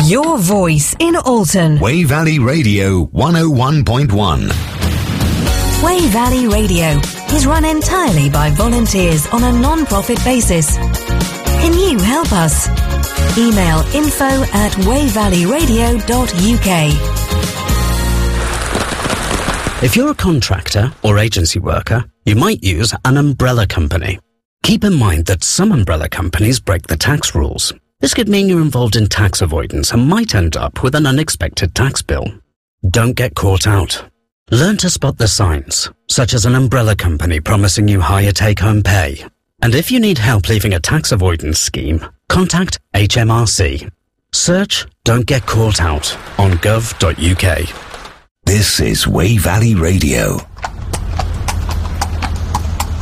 Your voice in Alton. Wey Valley Radio 101.1. Wey Valley Radio is run entirely by volunteers on a non-profit basis. Can you help us? Email info@wayvalleyradio.uk. If you're a contractor or agency worker, you might use an umbrella company. Keep in mind that some umbrella companies break the tax rules. This could mean you're involved in tax avoidance and might end up with an unexpected tax bill. Don't get caught out. Learn to spot the signs, such as an umbrella company promising you higher take-home pay. And if you need help leaving a tax avoidance scheme, contact HMRC. Search Don't Get Caught Out on gov.uk. This is Wey Valley Radio